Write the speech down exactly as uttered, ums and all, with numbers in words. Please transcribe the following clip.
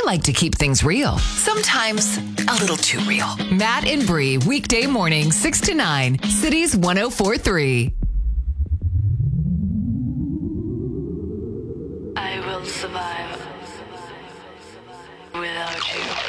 like to keep things real. Sometimes a little too real. Matt and Bree, weekday morning, six to nine, Cities one oh four point three. I will survive without you.